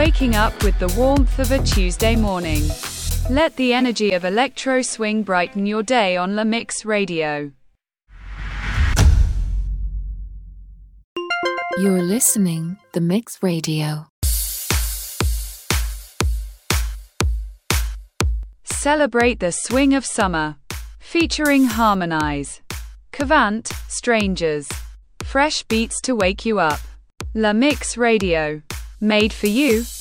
waking up with the warmth of a Tuesday morning. Let the energy of electro swing brighten your day on La Mix Radio. You're listening The Mix Radio. Celebrate the swing of summer. Featuring Harmonize, Cavant, Strangers. Fresh beats to wake you up. La Mix Radio. Made for you.